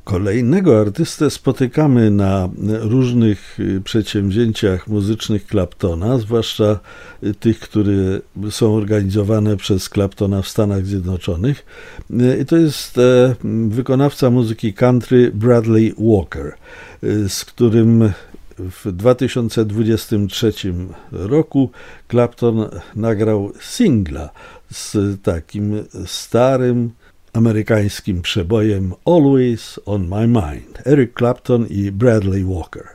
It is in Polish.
Kolejnego artystę spotykamy na różnych przedsięwzięciach muzycznych Claptona, zwłaszcza tych, które są organizowane przez Claptona w Stanach Zjednoczonych. I to jest wykonawca muzyki country Bradley Walker, z którym w 2023 roku Clapton nagrał singla z takim starym amerykańskim przebojem Always on My Mind. Eric Clapton i Bradley Walker.